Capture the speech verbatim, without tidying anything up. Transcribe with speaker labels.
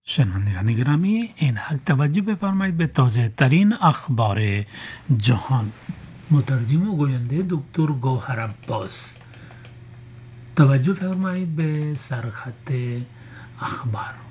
Speaker 1: شنوندگان گرامی، این حق توجه بفرمایید به تازه ترین اخبار جهان. مترجم و گوینده دکتر گوهر عباس. توجه فرمایید به سرخط اخبار.